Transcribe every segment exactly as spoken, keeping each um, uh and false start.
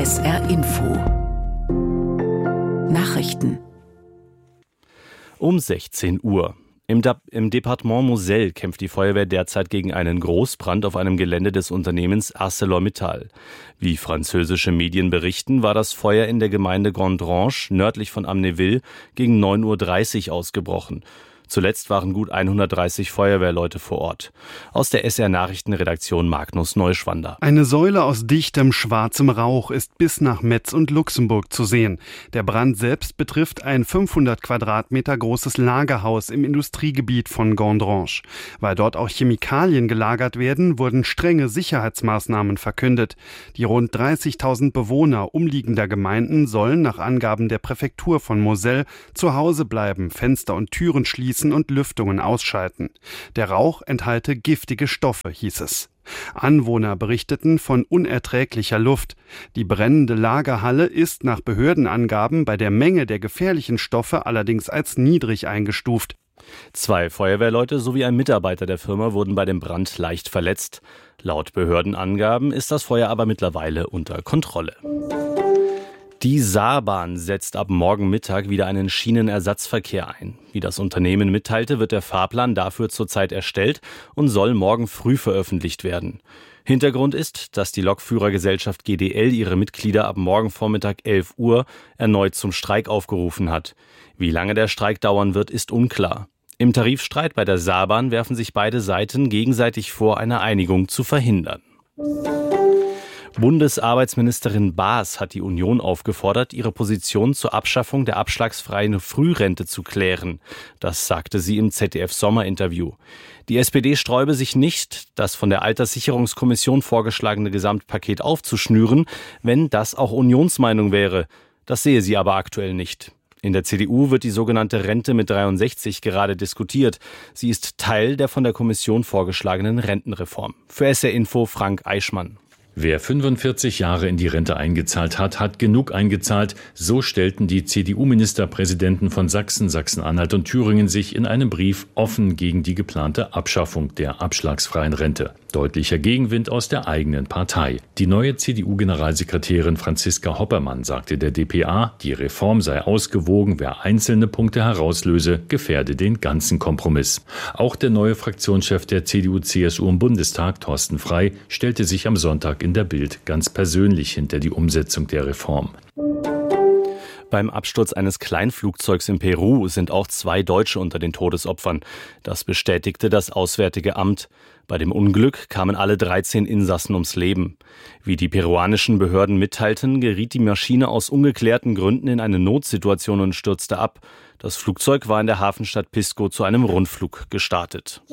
S R Info Nachrichten um sechzehn Uhr. Im, Da- im Departement Moselle kämpft die Feuerwehr derzeit gegen einen Großbrand auf einem Gelände des Unternehmens ArcelorMittal. Wie französische Medien berichten, war das Feuer in der Gemeinde Gondranche nördlich von Amnéville gegen neun Uhr dreißig ausgebrochen. Zuletzt waren gut hundertdreißig Feuerwehrleute vor Ort. Aus der S R-Nachrichtenredaktion Magnus Neuschwander. Eine Säule aus dichtem, schwarzem Rauch ist bis nach Metz und Luxemburg zu sehen. Der Brand selbst betrifft ein fünfhundert Quadratmeter großes Lagerhaus im Industriegebiet von Gondranche. Weil dort auch Chemikalien gelagert werden, wurden strenge Sicherheitsmaßnahmen verkündet. Die rund dreißigtausend Bewohner umliegender Gemeinden sollen nach Angaben der Präfektur von Moselle zu Hause bleiben, Fenster und Türen schließen und Lüftungen ausschalten. Der Rauch enthalte giftige Stoffe, hieß es. Anwohner berichteten von unerträglicher Luft. Die brennende Lagerhalle ist nach Behördenangaben bei der Menge der gefährlichen Stoffe allerdings als niedrig eingestuft. Zwei Feuerwehrleute sowie ein Mitarbeiter der Firma wurden bei dem Brand leicht verletzt. Laut Behördenangaben ist das Feuer aber mittlerweile unter Kontrolle. Die Saarbahn setzt ab morgen Mittag wieder einen Schienenersatzverkehr ein. Wie das Unternehmen mitteilte, wird der Fahrplan dafür zurzeit erstellt und soll morgen früh veröffentlicht werden. Hintergrund ist, dass die Lokführergesellschaft G D L ihre Mitglieder ab morgen Vormittag elf Uhr erneut zum Streik aufgerufen hat. Wie lange der Streik dauern wird, ist unklar. Im Tarifstreit bei der Saarbahn werfen sich beide Seiten gegenseitig vor, eine Einigung zu verhindern. Bundesarbeitsministerin Baas hat die Union aufgefordert, ihre Position zur Abschaffung der abschlagsfreien Frührente zu klären. Das sagte sie im Z D F-Sommerinterview. Die S P D sträube sich nicht, das von der Alterssicherungskommission vorgeschlagene Gesamtpaket aufzuschnüren, wenn das auch Unionsmeinung wäre. Das sehe sie aber aktuell nicht. In der C D U wird die sogenannte Rente mit dreiundsechzig gerade diskutiert. Sie ist Teil der von der Kommission vorgeschlagenen Rentenreform. Für S R Info Frank Eichmann. Wer fünfundvierzig Jahre in die Rente eingezahlt hat, hat genug eingezahlt. So stellten die C D U-Ministerpräsidenten von Sachsen, Sachsen-Anhalt und Thüringen sich in einem Brief offen gegen die geplante Abschaffung der abschlagsfreien Rente. Deutlicher Gegenwind aus der eigenen Partei. Die neue C D U-Generalsekretärin Franziska Hoppermann sagte der d p a, die Reform sei ausgewogen, wer einzelne Punkte herauslöse, gefährde den ganzen Kompromiss. Auch der neue Fraktionschef der C D U C S U im Bundestag, Thorsten Frey, stellte sich am Sonntag in der Bild ganz persönlich hinter die Umsetzung der Reform. Beim Absturz eines Kleinflugzeugs in Peru sind auch zwei Deutsche unter den Todesopfern. Das bestätigte das Auswärtige Amt. Bei dem Unglück kamen alle dreizehn Insassen ums Leben. Wie die peruanischen Behörden mitteilten, geriet die Maschine aus ungeklärten Gründen in eine Notsituation und stürzte ab. Das Flugzeug war in der Hafenstadt Pisco zu einem Rundflug gestartet.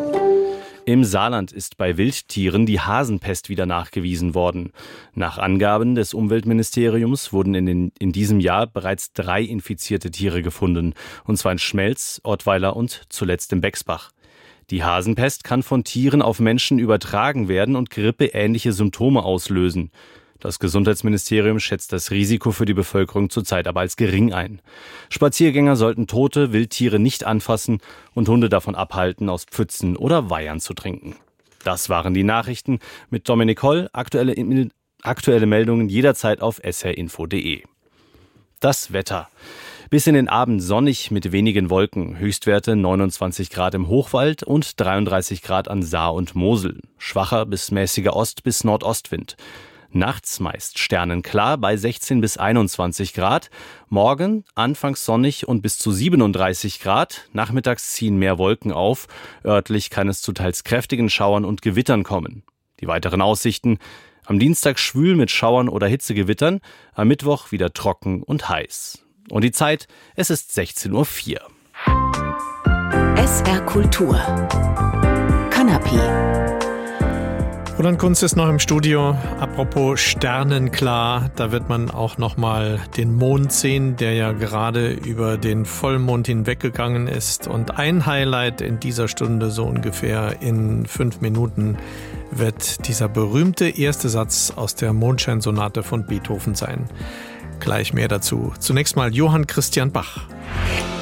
Im Saarland ist bei Wildtieren die Hasenpest wieder nachgewiesen worden. Nach Angaben des Umweltministeriums wurden in, den, in diesem Jahr bereits drei infizierte Tiere gefunden, und zwar in Schmelz, Ottweiler und zuletzt im Bexbach. Die Hasenpest kann von Tieren auf Menschen übertragen werden und grippeähnliche Symptome auslösen. Das Gesundheitsministerium schätzt das Risiko für die Bevölkerung zurzeit aber als gering ein. Spaziergänger sollten tote Wildtiere nicht anfassen und Hunde davon abhalten, aus Pfützen oder Weihern zu trinken. Das waren die Nachrichten mit Dominik Holl. Aktuelle, aktuelle Meldungen jederzeit auf s r info punkt d e. Das Wetter. Bis in den Abend sonnig mit wenigen Wolken. Höchstwerte neunundzwanzig Grad im Hochwald und dreiunddreißig Grad an Saar und Mosel. Schwacher bis mäßiger Ost- bis Nordostwind. Nachts meist sternenklar bei sechzehn bis einundzwanzig Grad. Morgen anfangs sonnig und bis zu siebenunddreißig Grad. Nachmittags ziehen mehr Wolken auf. Örtlich kann es zu teils kräftigen Schauern und Gewittern kommen. Die weiteren Aussichten: am Dienstag schwül mit Schauern oder Hitzegewittern. Am Mittwoch wieder trocken und heiß. Und die Zeit, es ist sechzehn Uhr vier. S R Kultur Kanapé. Roland Kunz ist noch im Studio. Apropos sternenklar, da wird man auch noch mal den Mond sehen, der ja gerade über den Vollmond hinweggegangen ist. Und ein Highlight in dieser Stunde, so ungefähr in fünf Minuten, wird dieser berühmte erste Satz aus der Mondscheinsonate von Beethoven sein. Gleich mehr dazu. Zunächst mal Johann Christian Bach.